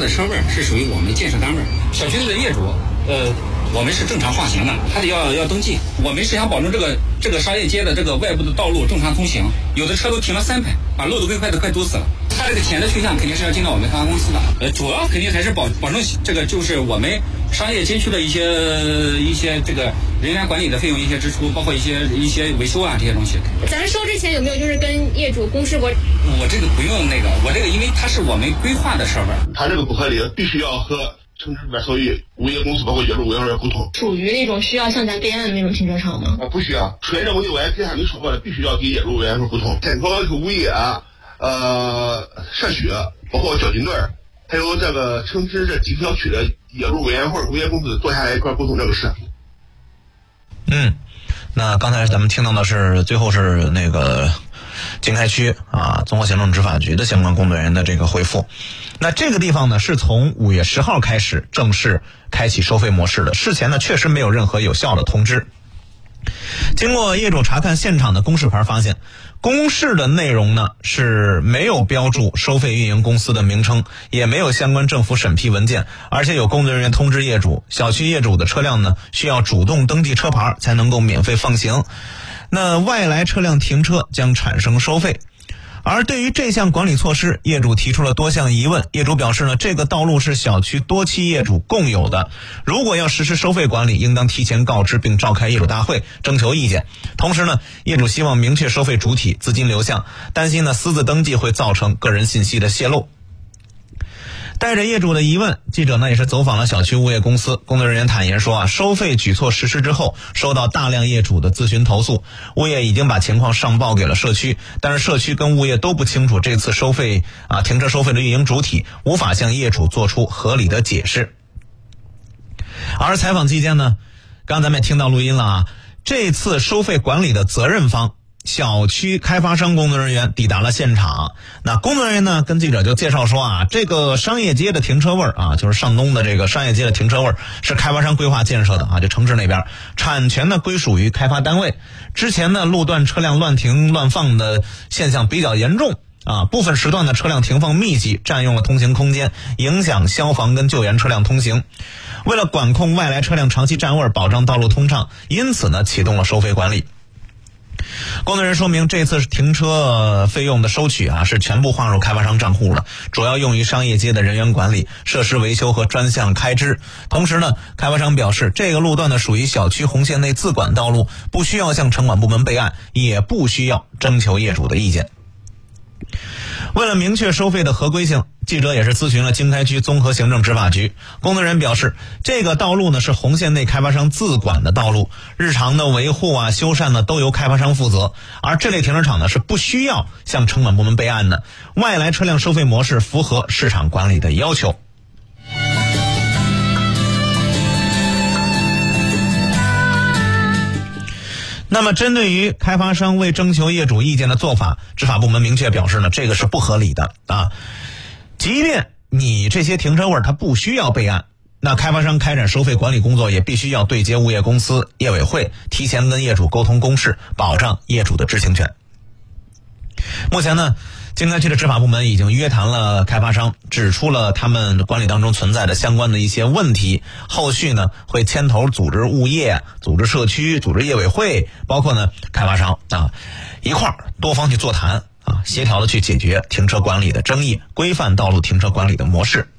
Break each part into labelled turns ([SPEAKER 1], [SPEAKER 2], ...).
[SPEAKER 1] 的车位是属于我们建设单位，小区的业主，我们是正常划行的，还得要登记。我们是想保证这个商业街的这个外部的道路正常通行，有的车都停了3排，把路都快堵死了。他这个钱的去向肯定是要进到我们开发公司的，主要肯定还是保证这个就是我们商业街区的一些这个人员管理的费用一些支出，包括一些维修啊这些东西。
[SPEAKER 2] 咱收之前有没有就是跟业主公示过？
[SPEAKER 1] 我这个不用那个，我这个因为它是我们规划的车位，
[SPEAKER 3] 它这个不合理，必须要和城市外所有物业公司包括业主委员会沟通。
[SPEAKER 2] 属于那种需要向咱备案的那种停车场吗？
[SPEAKER 3] 不需要，出现这问题我也之前没说过的，必须要给业主委员会沟通。先说要求物业社区包括交警队还有这个城市这几个小区的业主委员会物业公司坐下来一块沟通这个事。
[SPEAKER 4] 那刚才咱们听到的是最后是那个经开区综合行政执法局的相关工作人员的这个回复。那这个地方呢是从5月10号开始正式开启收费模式的，事前呢确实没有任何有效的通知。经过业主查看现场的公示牌，发现公示的内容呢是没有标注收费运营公司的名称，也没有相关政府审批文件，而且有工作人员通知业主，小区业主的车辆呢需要主动登记车牌才能够免费放行，那外来车辆停车将产生收费。而对于这项管理措施，业主提出了多项疑问。业主表示呢，这个道路是小区多期业主共有的，如果要实施收费管理，应当提前告知并召开业主大会征求意见。同时呢，业主希望明确收费主体、资金流向，担心呢私自登记会造成个人信息的泄露。带着业主的疑问，记者呢也是走访了小区物业公司。工作人员坦言说收费举措实施之后，收到大量业主的咨询投诉，物业已经把情况上报给了社区，但是社区跟物业都不清楚这次收费停车收费的运营主体，无法向业主做出合理的解释。而采访期间呢，刚才咱们也听到录音了这次收费管理的责任方小区开发商工作人员抵达了现场。那工作人员呢跟记者就介绍说这个商业街的停车位就是上东的这个商业街的停车位是开发商规划建设的就城市那边，产权呢归属于开发单位。之前呢路段车辆乱停乱放的现象比较严重部分时段的车辆停放密集，占用了通行空间，影响消防跟救援车辆通行。为了管控外来车辆长期占位，保障道路通畅，因此呢启动了收费管理。工作人员说明，这次停车费用的收取是全部划入开发商账户了，主要用于商业街的人员管理、设施维修和专项开支。同时呢，开发商表示，这个路段呢属于小区红线内自管道路，不需要向城管部门备案，也不需要征求业主的意见。为了明确收费的合规性，记者也是咨询了经开区综合行政执法局。工作人员表示，这个道路呢是红线内开发商自管的道路，日常的维护修缮呢都由开发商负责，而这类停车场呢是不需要向城管部门备案的。外来车辆收费模式符合市场管理的要求。那么针对于开发商未征求业主意见的做法，执法部门明确表示呢，这个是不合理的即便你这些停车位它不需要备案，那开发商开展收费管理工作也必须要对接物业公司、业委会，提前跟业主沟通公示，保障业主的知情权。目前呢，经开区的执法部门已经约谈了开发商，指出了他们管理当中存在的相关的一些问题，后续呢会牵头组织物业、组织社区、组织业委会，包括呢开发商一块儿多方去座谈协调的去解决停车管理的争议，规范道路停车管理的模式。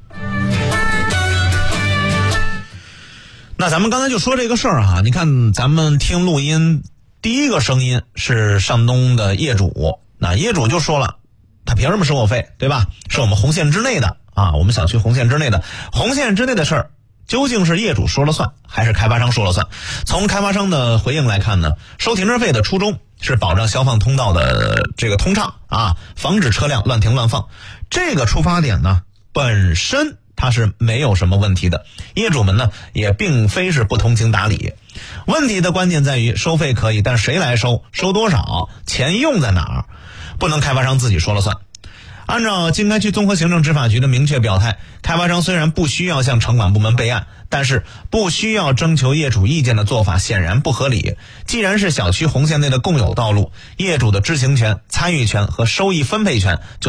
[SPEAKER 4] 那咱们刚才就说这个事儿你看咱们听录音，第一个声音是上东的业主，那业主就说了，他凭什么收我费，对吧？是我们红线之内的我们小区红线之内的，红线之内的事儿究竟是业主说了算还是开发商说了算？从开发商的回应来看呢，收停车费的初衷是保障消防通道的这个通畅防止车辆乱停乱放，这个出发点呢本身它是没有什么问题的，业主们呢也并非是不通情达理。问题的关键在于收费可以，但谁来收，收多少，钱用在哪儿，不能开发商自己说了算。按照经开区综合行政执法局的明确表态，开发商虽然不需要向城管部门备案，但是不需要征求业主意见的做法显然不合理。既然是小区红线内的共有道路，业主的知情权、参与权和收益分配权就